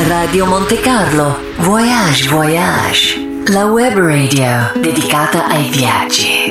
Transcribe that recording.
Radio Monte Carlo, Voyage Voyage, la web radio dedicata ai viaggi.